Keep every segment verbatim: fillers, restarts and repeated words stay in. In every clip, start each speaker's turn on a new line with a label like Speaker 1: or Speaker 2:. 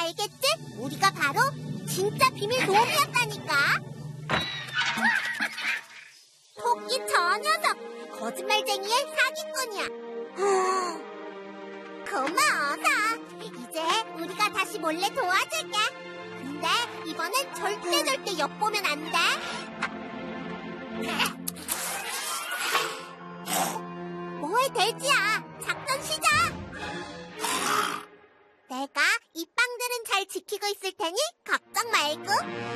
Speaker 1: 알겠지? 우리가 바로 진짜 비밀 도움이었다니까. 토끼 저 녀석 거짓말쟁이의 사기꾼이야. 고마워, 사. 이제 우리가 다시 몰래 도와줄게. 근데 이번엔 절대 절대 엿보면 안 돼. 뭐해, 돼지야. 작전 시작. 내가 이 빵들은 잘 지키고 있을 테니 걱정 말고.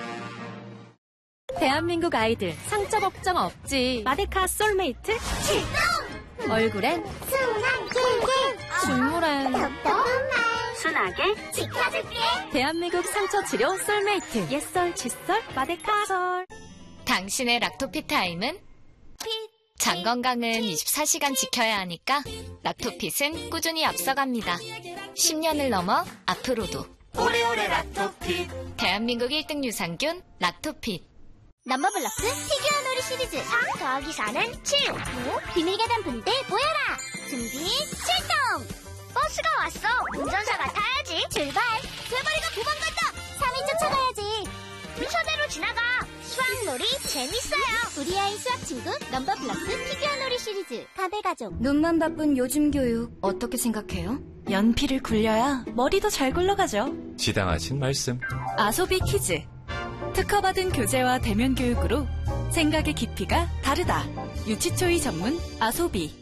Speaker 2: 대한민국 아이들 상처 걱정 없지. 마데카 솔메이트
Speaker 1: 출동!
Speaker 2: 얼굴엔
Speaker 1: 순한 꿀꿀,
Speaker 2: 중물엔
Speaker 1: 답답한 말
Speaker 2: 순하게
Speaker 1: 지켜줄게.
Speaker 2: 대한민국 상처 치료 솔메이트 옛설 칫솔 마데카 솔.
Speaker 3: 당신의 락토피 타임은? 장 건강은 이십사 시간 지켜야 하니까 락토핏은 꾸준히 앞서갑니다. 십 년을 넘어 앞으로도
Speaker 4: 오래오래 락토핏.
Speaker 3: 대한민국 일 등 유산균 락토핏.
Speaker 1: 넘버블럭스 피규어 놀이 시리즈 삼 더하기 사는 칠. 오, 비밀 계단 분대 모여라. 준비 출동. 버스가 왔어. 운전사가 타야지. 출발. 돼버리가 도망간다. 삼 위 쫓아가야지. 순서대로 지나가. 수학놀이 재밌어요. 우리 아이 수학 친구 넘버블럭스 피규어 놀이 시리즈 가베가족.
Speaker 2: 눈만 바쁜 요즘 교육 어떻게 생각해요?
Speaker 5: 연필을 굴려야 머리도 잘 굴러가죠.
Speaker 4: 지당하신 말씀.
Speaker 5: 아소비 키즈. 특허받은 교재와 대면 교육으로 생각의 깊이가 다르다. 유치초이 전문 아소비.